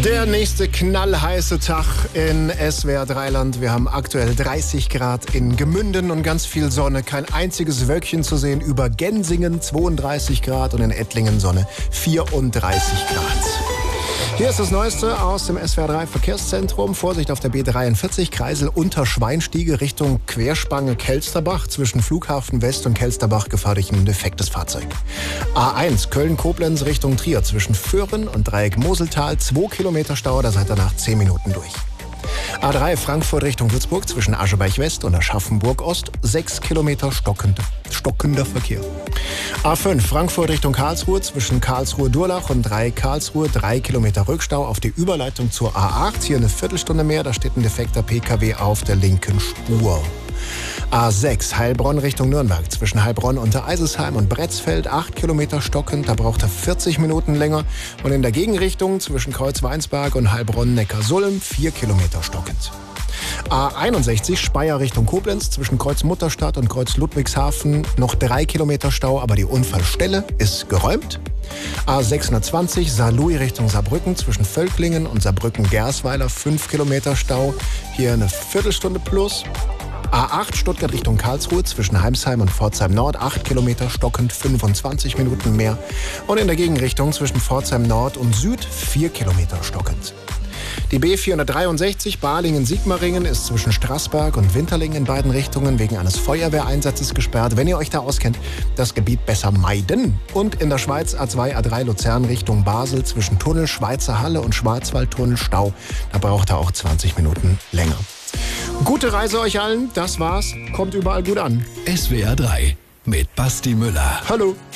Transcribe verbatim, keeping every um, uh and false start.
Der nächste knallheiße Tag in S W R Dreiland. Wir haben aktuell dreißig Grad in Gemünden und ganz viel Sonne. Kein einziges Wölkchen zu sehen. Über Gensingen zweiunddreißig Grad und in Ettlingen Sonne vierunddreißig Grad. Hier ist das Neueste aus dem S W R drei Verkehrszentrum. Vorsicht auf der B dreiundvierzig, Kreisel unter Schweinstiege Richtung Querspange Kelsterbach. Zwischen Flughafen West und Kelsterbach Gefahr durch ein defektes Fahrzeug. A eins Köln-Koblenz Richtung Trier zwischen Föhren und Dreieck Moseltal. zwei Kilometer Stau, da seid ihr nach zehn Minuten durch. A drei Frankfurt Richtung Würzburg zwischen Ascheberg West und Aschaffenburg Ost. sechs Kilometer stockend, stockender Verkehr. A fünf Frankfurt Richtung Karlsruhe zwischen Karlsruhe-Durlach und Dreieck Karlsruhe. drei Kilometer Rückstau auf die Überleitung zur A acht. Hier eine Viertelstunde mehr, da steht ein defekter P K W auf der linken Spur. A sechs Heilbronn Richtung Nürnberg zwischen Heilbronn unter Eisesheim und Bretzfeld. acht Kilometer stockend, da braucht er vierzig Minuten länger. Und in der Gegenrichtung zwischen Kreuzweinsberg und Heilbronn-Neckarsulm vier Kilometer stockend. A einundsechzig Speyer Richtung Koblenz zwischen Kreuz Mutterstadt und Kreuz Ludwigshafen noch drei Kilometer Stau, aber die Unfallstelle ist geräumt. A sechshundertzwanzig Saarlouis Richtung Saarbrücken zwischen Völklingen und Saarbrücken-Gersweiler fünf Kilometer Stau, hier eine Viertelstunde plus. A acht Stuttgart Richtung Karlsruhe zwischen Heimsheim und Pforzheim Nord, acht Kilometer stockend, fünfundzwanzig Minuten mehr. Und in der Gegenrichtung zwischen Pforzheim Nord und Süd, vier Kilometer stockend. Die B vierhundertdreiundsechzig Balingen-Sigmaringen ist zwischen Straßberg und Winterling in beiden Richtungen wegen eines Feuerwehreinsatzes gesperrt. Wenn ihr euch da auskennt, das Gebiet besser meiden. Und in der Schweiz A zwei A drei Luzern Richtung Basel zwischen Tunnel Schweizer Halle und Schwarzwaldtunnel Stau. Da braucht er auch zwanzig Minuten länger. Gute Reise euch allen, das war's. Kommt überall gut an. S W R drei mit Basti Müller. Hallo.